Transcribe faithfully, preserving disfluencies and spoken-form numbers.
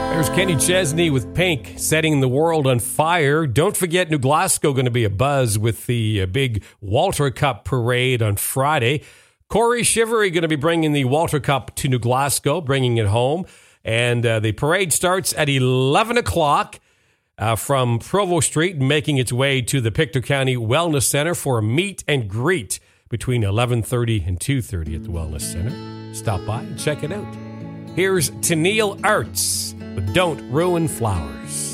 There's Kenny Chesney with Pink, setting the world on fire. Don't forget, New Glasgow going to be a buzz with the uh, big Walter Cup parade on Friday. Corey Shivery going to be bringing the Walter Cup to New Glasgow, bringing it home. And uh, the parade starts at eleven o'clock uh, from Provo Street, making its way to the Pictou County Wellness Center for a meet and greet between eleven thirty and two thirty at the Wellness Center. Stop by and check it out. Here's Tennille Arts, but Don't Ruin Flowers.